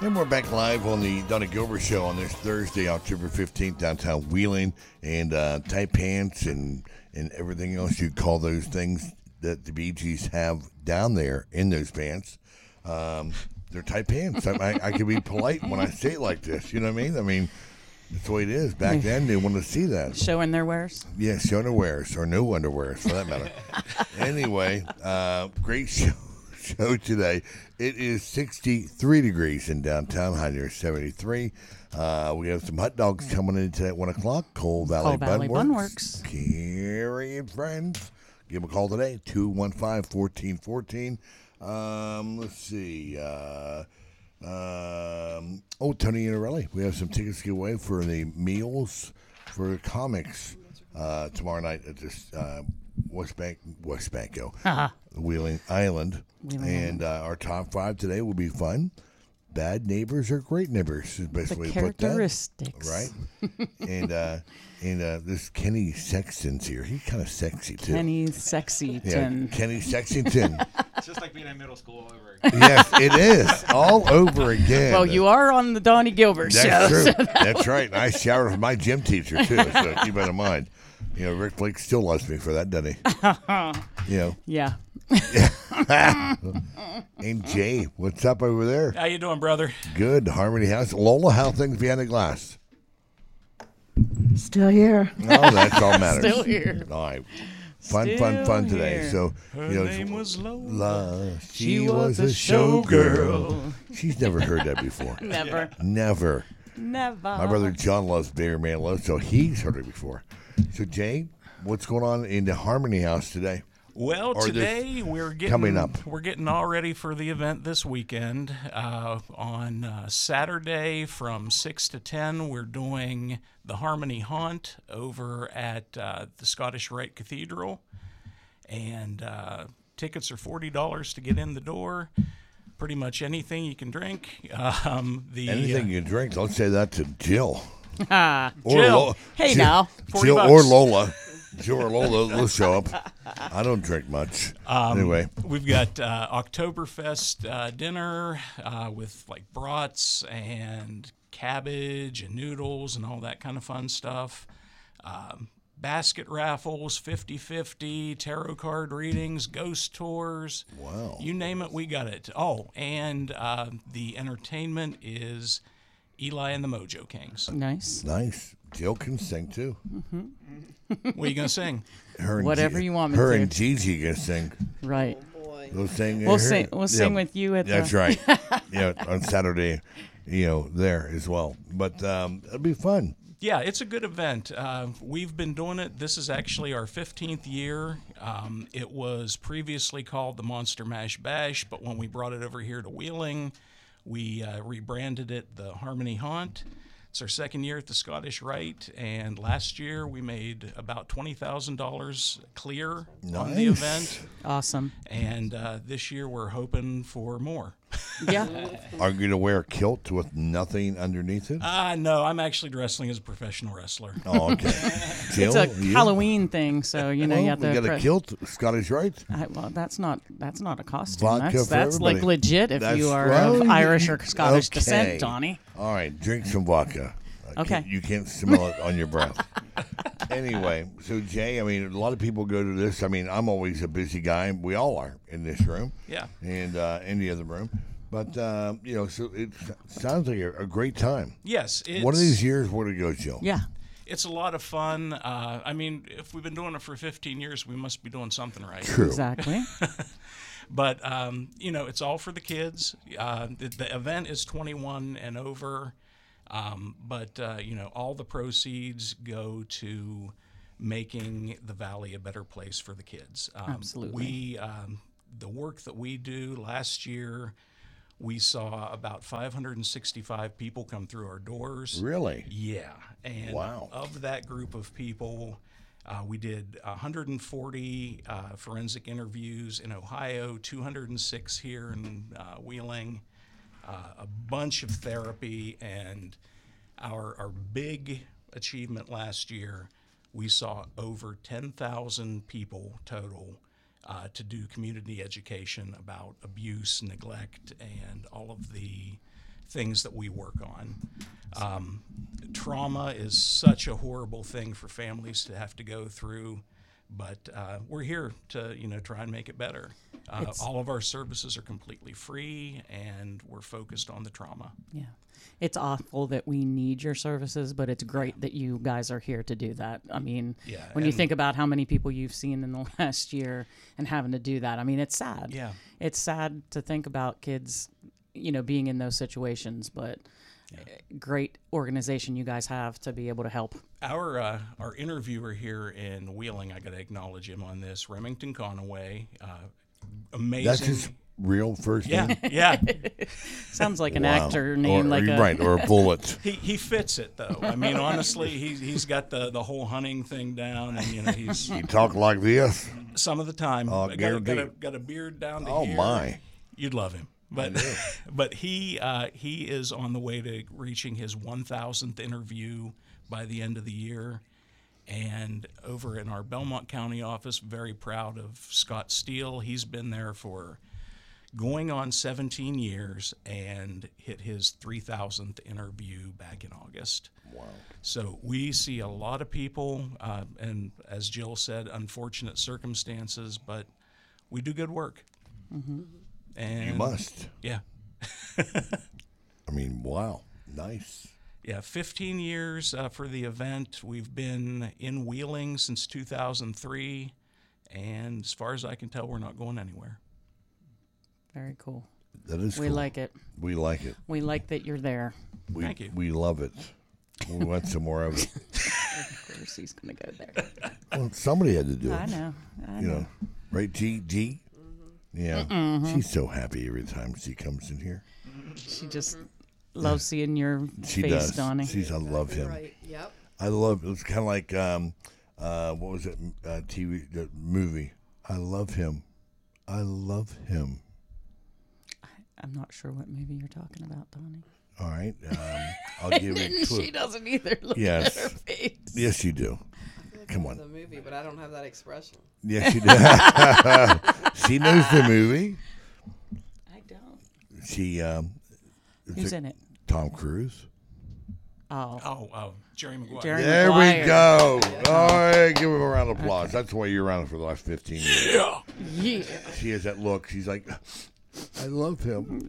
And we're back live on the Donna Gilbert Show on this Thursday, October 15th, downtown Wheeling. And tight pants and everything else you call those things that the Bee Gees have down there in those pants. They're tight pants. I can be polite when I say it like this. You know what I mean? I mean, that's the way it is. Back then, they wanted to see that. Showing their wares? Yeah, showing their wares, or no underwears for that matter. Anyway, great show today. It is 63 degrees in downtown, high near 73. We have some hot dogs coming in today at 1 o'clock. Coal Valley Bun Works. Carrie and friends. Give them a call today, 215-1414. Let's see. Tony Inarelli. We have some tickets to give away for the meals for comics tomorrow night at this West Banco, Wheeling Island. And our top 5 today will be fun. Bad neighbors or great neighbors is basically the put that. characteristics. Right? and this Kenny Sexton's here. He's kind of sexy, too. Kenny Sexington. Yeah, Kenny Sexington. It's just like being in middle school all over again. Yes, it is. All over again. Well, you are on the Donnie Gilbert show. That's true. So That's right. And I showered with my gym teacher, too, so keep that in mind. You know, Rick Blake still loves me for that, doesn't he? You know. Yeah. And Jay, what's up over there? How you doing, brother? Good. Harmony House. Lola, how things behind the glass? Still here. Oh, that's all matters. Still here. All right. Fun Still today. here. So, Her you know, name was Lola. La, She was a showgirl. She's never heard that before. Never. Never. Never. My brother John loves Bayer Manilow, so he's heard it before. So, Jay, what's going on in the Harmony House today? Well, Or today we're getting coming up. We're getting all ready for the event this weekend. On Saturday from 6 to 10, we're doing the Harmony Haunt over at the Scottish Rite Cathedral, and tickets are $40 to get in the door. Pretty much anything you can drink. Anything you drink, don't say that to Jill. Ah. Or Jill. Hey, now. Jill $40. or Lola. Jill or Lola, they'll show up. I don't drink much. Anyway. We've got Oktoberfest dinner with like brats and cabbage and noodles and all that kind of fun stuff. Basket raffles, 50-50, tarot card readings, ghost tours. Wow. You name it, we got it. Oh, and the entertainment is Eli and the Mojo Kings. Nice. Nice. Jill can sing, too. What are you going to sing? Her and Whatever you want me Her to. and Gigi can sing. Right. They'll sing. We'll sing with you at That's the... right. Yeah, on Saturday, there as well. But it'll be fun. Yeah, it's a good event. We've been doing it. This is actually our 15th year. It was previously called the Monster Mash Bash, but when we brought it over here to Wheeling, we rebranded it the Harmony Haunt. It's our second year at the Scottish Rite, and last year we made about $20,000 clear on the Nice. event. Awesome. And this year we're hoping for more. Yeah. Are you going to wear a kilt with nothing underneath it? No, I'm actually wrestling as a professional wrestler. Oh, okay. It's Jill, a you? Halloween thing, so you Well, have we to. got a kilt, Scottish Rite. Well, that's not a costume. Vodka for That's like everybody. legit if That's you are right. of Irish or Scottish Okay. descent, Donnie. All right, drink some vodka. Okay. You can't smell it on your breath. Anyway, so Jay, I mean, a lot of people go to this. I mean, I'm always a busy guy. We all are in this room. Yeah. And in the other room. But, so it sounds like a great time. Yes. One of these years, where to go, Jill? Yeah. It's a lot of fun. I mean, if we've been doing it for 15 years, we must be doing something right. True. Exactly. But, it's all for the kids. The event is 21 and over. But all the proceeds go to making the Valley a better place for the kids. Absolutely. The work that we do last year, we saw about 565 people come through our doors. Really? Yeah. And Wow. of that group of people, we did 140 forensic interviews in Ohio, 206 here in Wheeling, a bunch of therapy, and our big achievement last year, we saw over 10,000 people total to do community education about abuse, neglect, and all of the things that we work on. Trauma is such a horrible thing for families to have to go through, but we're here to try and make it better. All of our services are completely free, and we're focused on the trauma. Yeah. It's awful that we need your services, but it's great that you guys are here to do that. I mean, when you think about how many people you've seen in the last year and having to do that, I mean, it's sad. Yeah. It's sad to think about kids, being in those situations, but great organization you guys have to be able to help. Our interviewer here in Wheeling, I got to acknowledge him on this, Remington Conaway, amazing. That's his real first name? Yeah. Sounds like an actor name, or a bullet. He fits it though. I mean, honestly, he's got the whole hunting thing down, and he's You talk like this? some of the time. Guaranteed. Got a beard down to Oh, here. my. You'd love him. But he is on the way to reaching his 1,000th interview by the end of the year. And over in our Belmont County office, very proud of Scott Steele. He's been there for going on 17 years and hit his 3,000th interview back in August. Wow. So we see a lot of people, and as Jill said, unfortunate circumstances, but we do good work. Mm-hmm. And You must. Yeah. I mean, wow. Nice. Yeah, 15 years for the event. We've been in Wheeling since 2003, and as far as I can tell, we're not going anywhere. Very cool. That is We cool. like it. We like it. We like that you're there. Thank you. We love it. We want some more of it. Of course he's going to go there. Well, somebody had to do it. I know. You know, right, G? Mm-hmm. Yeah. She's so happy every time she comes in here. She just loves seeing your She face, does. Donnie. I love him. Right. Yep. I love. It was kind of like what was it? TV, the movie. I love him. I love him. I'm not sure what movie you're talking about, Donnie. All right. I'll give it. She doesn't either. Look Yes. at her face. Yes, you do. Come on. The movie, but I don't have that expression. Yes, you do. She knows the movie. I don't. She. Who's in it? Tom Cruise. Oh. Jerry Maguire. Jerry There Maguire. we go. All right, give him a round of applause. That's why you're around for the last 15 years. Yeah. She has that look. She's like, I love him.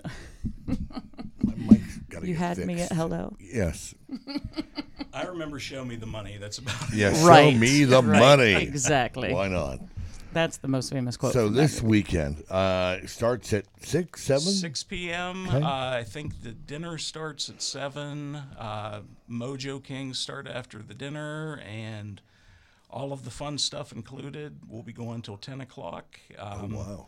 My mic's gotta You get had fixed. me at hello. Yes. I remember Show Me the Money. That's about it. Yes. Right. Show me the Right. money. Exactly. Why not? That's the most famous quote. So from this that. weekend starts at 6, 7? 6 p.m. Okay. I think the dinner starts at 7. Mojo Kings start after the dinner, and all of the fun stuff included. We'll be going till 10 o'clock. Wow.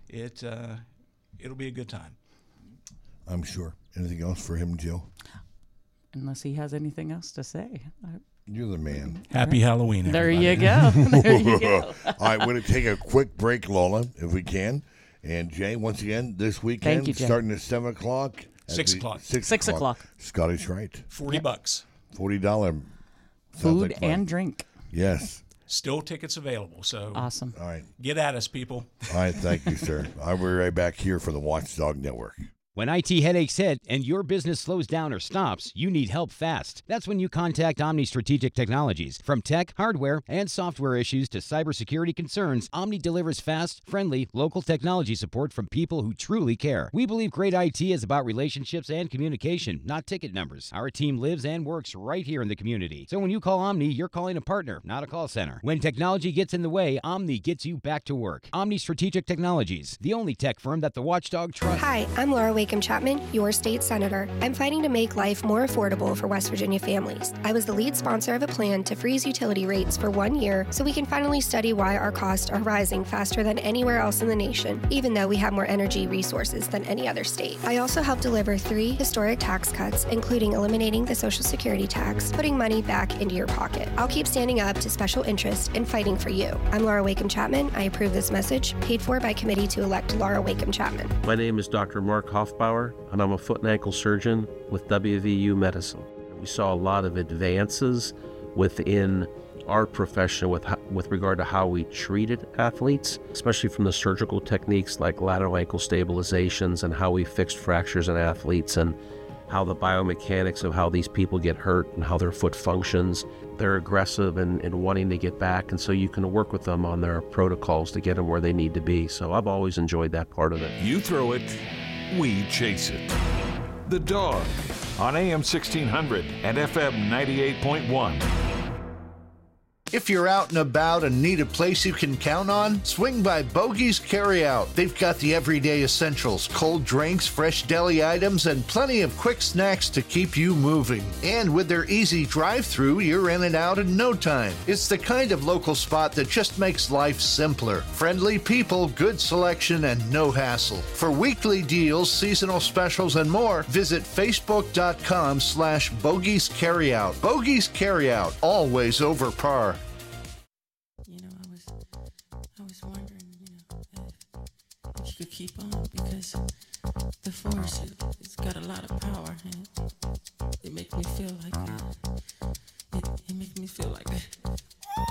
It'll be a good time. I'm sure. Anything else for him, Jill? Unless he has anything else to say. You're the man. Happy Halloween, There everybody. you go. There you go. All right, we're going to take a quick break, Lola, if we can. And Jay, once again, this weekend, you, Jay. starting at 7 o'clock. 6 o'clock. 6 o'clock. Scotty's right. $40. $40. Sounds Food like fun. and drink. Yes. Still tickets available, so Awesome. All right. get at us, people. All right. Thank you, sir. I'll be right back here for the Watchdog Network. When IT headaches hit and your business slows down or stops, you need help fast. That's when you contact Omni Strategic Technologies. From tech, hardware, and software issues to cybersecurity concerns, Omni delivers fast, friendly, local technology support from people who truly care. We believe great IT is about relationships and communication, not ticket numbers. Our team lives and works right here in the community. So when you call Omni, you're calling a partner, not a call center. When technology gets in the way, Omni gets you back to work. Omni Strategic Technologies, the only tech firm that the Watchdog trusts. Hi, I'm Laura Wakeham Chapman, your state senator. I'm fighting to make life more affordable for West Virginia families. I was the lead sponsor of a plan to freeze utility rates for 1 year so we can finally study why our costs are rising faster than anywhere else in the nation, even though we have more energy resources than any other state. I also helped deliver 3 historic tax cuts, including eliminating the Social Security tax, putting money back into your pocket. I'll keep standing up to special interests and fighting for you. I'm Laura Wakeham Chapman. I approve this message, paid for by committee to elect Laura Wakeham Chapman. My name is Dr. Mark Hoffbauer, and I'm a foot and ankle surgeon with WVU Medicine. We saw a lot of advances within our profession with regard to how we treated athletes, especially from the surgical techniques like lateral ankle stabilizations and how we fixed fractures in athletes. And how the biomechanics of how these people get hurt and how their foot functions. They're aggressive and wanting to get back, and so you can work with them on their protocols to get them where they need to be. So I've always enjoyed that part of it. You throw it, we chase it. The Dog on AM 1600 and FM 98.1. If you're out and about and need a place you can count on, swing by Bogey's Carryout. They've got the everyday essentials, cold drinks, fresh deli items, and plenty of quick snacks to keep you moving. And with their easy drive-thru, you're in and out in no time. It's the kind of local spot that just makes life simpler. Friendly people, good selection, and no hassle. For weekly deals, seasonal specials, and more, visit facebook.com/Bogey's Carryout. Bogey's Carryout, always over par. I was wondering, if you could keep on, because the force, it's got a lot of power, and it makes me feel like